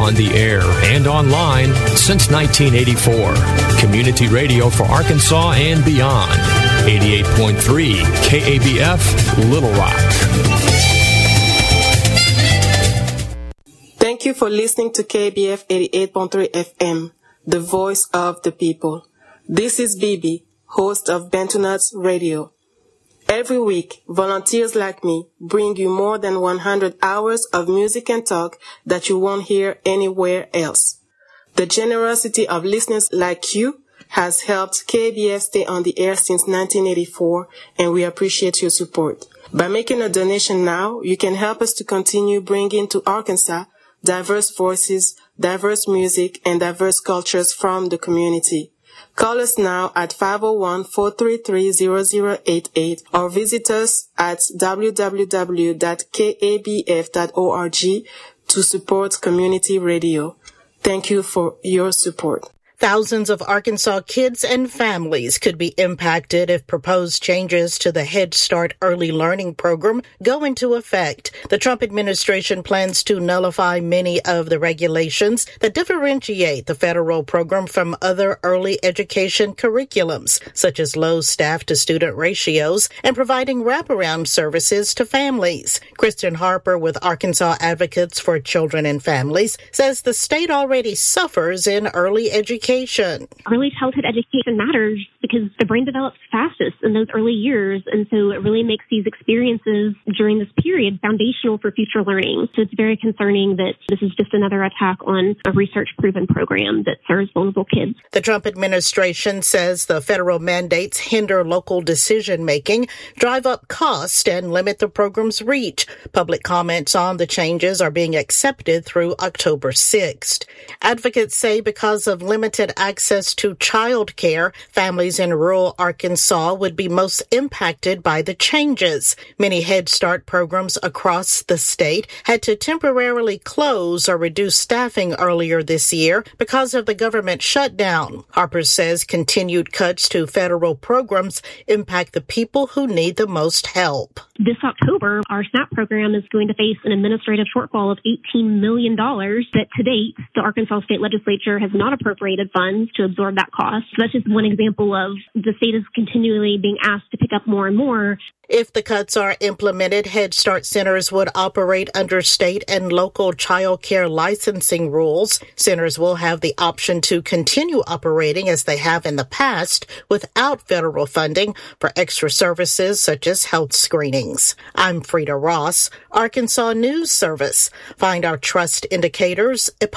on the air and online since 1984. Community radio for Arkansas and beyond. 88.3 KABF, Little Rock. Thank you for listening to KBF 88.3 FM, the voice of the people. This is Bibi, host of Bentonauts Radio. Every week, volunteers like me bring you more than 100 hours of music and talk that you won't hear anywhere else. The generosity of listeners like you has helped KBF stay on the air since 1984, and we appreciate your support. By making a donation now, you can help us to continue bringing to Arkansas diverse voices, diverse music, and diverse cultures from the community. Call us now at 501-433-0088 or visit us at www.kabf.org to support community radio. Thank you for your support. Thousands of Arkansas kids and families could be impacted if proposed changes to the Head Start early learning program go into effect. The Trump administration plans to nullify many of the regulations that differentiate the federal program from other early education curriculums, such as low staff-to-student ratios and providing wraparound services to families. Kristen Harper with Arkansas Advocates for Children and Families says the state already suffers in early education. Early childhood education matters because the brain develops fastest in those early years, and so it really makes these experiences during this period foundational for future learning. So it's very concerning that this is just another attack on a research-proven program that serves vulnerable kids. The Trump administration says the federal mandates hinder local decision-making, drive up cost, and limit the program's reach. Public comments on the changes are being accepted through October 6th. Advocates say because of limited access to child care, families in rural Arkansas would be most impacted by the changes. Many Head Start programs across the state had to temporarily close or reduce staffing earlier this year because of the government shutdown. Harper says continued cuts to federal programs impact the people who need the most help. This October, our SNAP program is going to face an administrative shortfall of $18 million that to date, the Arkansas State Legislature has not appropriated funds to absorb that cost. So that's just one example of the state is continually being asked to pick up more and more. If the cuts are implemented, Head Start centers would operate under state and local child care licensing rules. Centers will have the option to continue operating as they have in the past without federal funding for extra services such as health screenings. I'm Frida Ross, Arkansas News Service. Find our trust indicators at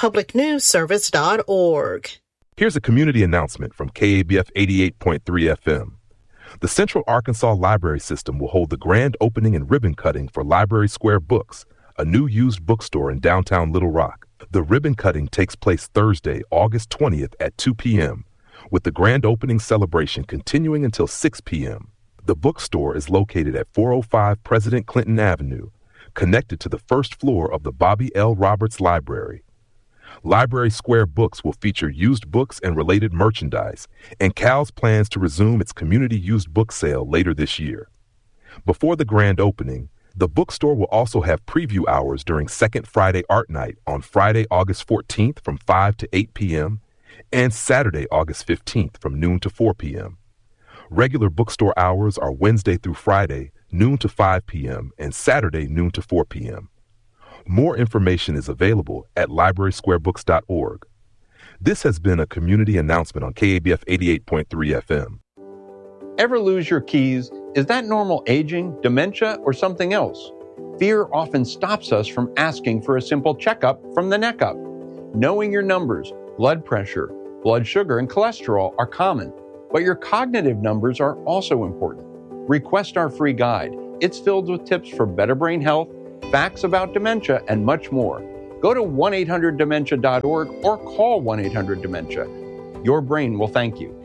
publicnewsservice.org. Here's a community announcement from KABF 88.3 FM. The Central Arkansas Library System will hold the grand opening and ribbon cutting for Library Square Books, a new used bookstore in downtown Little Rock. The ribbon cutting takes place Thursday, August 20th at 2 p.m., with the grand opening celebration continuing until 6 p.m. The bookstore is located at 405 President Clinton Avenue, connected to the first floor of the Bobby L. Roberts Library. Library Square Books will feature used books and related merchandise, and CALS plans to resume its community used book sale later this year. Before the grand opening, the bookstore will also have preview hours during Second Friday Art Night on Friday, August 14th from 5 to 8 p.m. and Saturday, August 15th from noon to 4 p.m. Regular bookstore hours are Wednesday through Friday, noon to 5 p.m. and Saturday, noon to 4 p.m. More information is available at librarysquarebooks.org. This has been a community announcement on KABF 88.3 FM. Ever lose your keys? Is that normal aging, dementia, or something else? Fear often stops us from asking for a simple checkup from the neck up. Knowing your numbers, blood pressure, blood sugar, and cholesterol are common, but your cognitive numbers are also important. Request our free guide. It's filled with tips for better brain health, facts about dementia, and much more. Go to 1-800-DEMENTIA.org or call 1-800-DEMENTIA. Your brain will thank you.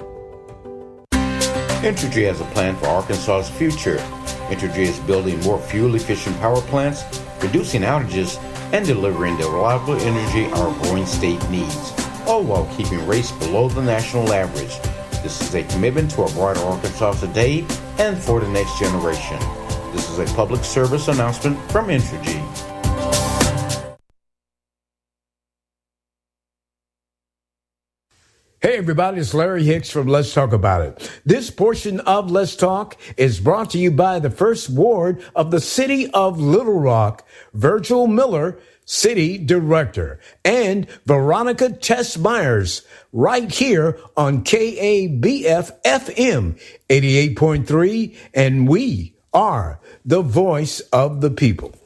Entergy has a plan for Arkansas's future. Entergy is building more fuel-efficient power plants, reducing outages, and delivering the reliable energy our growing state needs, all while keeping rates below the national average. This is a commitment to a brighter Arkansas today and for the next generation. This is a public service announcement from Entergy. Hey everybody, it's Larry Hicks from Let's Talk About It. This portion of Let's Talk is brought to you by the First Ward of the City of Little Rock, Virgil Miller, City Director, and Veronica Tess Myers, right here on KABF FM 88.3, and we are the voice of the people.